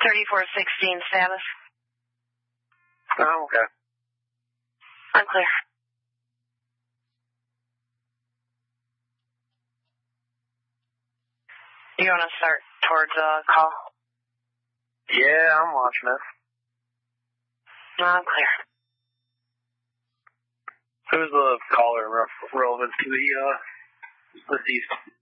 3416 status. Oh, okay. Unclear. You want to start towards call? Yeah, I'm watching it. Unclear. Who's the caller relevant to the deceased?